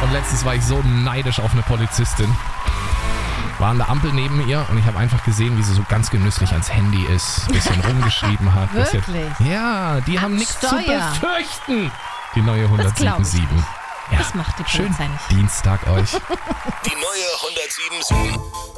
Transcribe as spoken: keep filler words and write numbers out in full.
Und letztens war ich so neidisch auf eine Polizistin. War an der Ampel neben ihr und ich habe einfach gesehen, wie sie so ganz genüsslich ans Handy ist, ein bisschen rumgeschrieben hat. Wirklich? Bisschen, ja, die Am haben nichts zu Steuer. befürchten. Die neue Das glaub ich hundertsieben sieben. nicht. Das macht die Schönen Polizei nicht. Dienstag euch. Die neue hundertsieben sieben.